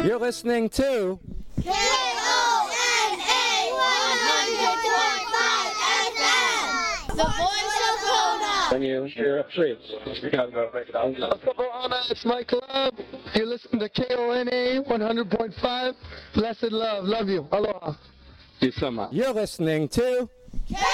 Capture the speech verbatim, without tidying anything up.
You're listening to K O N A one hundred point five F M, the voice of Kona. When you hear a phrase, you gotta go break it down. It's my club. You listen to K O N A one hundred point five. Blessed love. Love you. Aloha. You so much. You're listening to K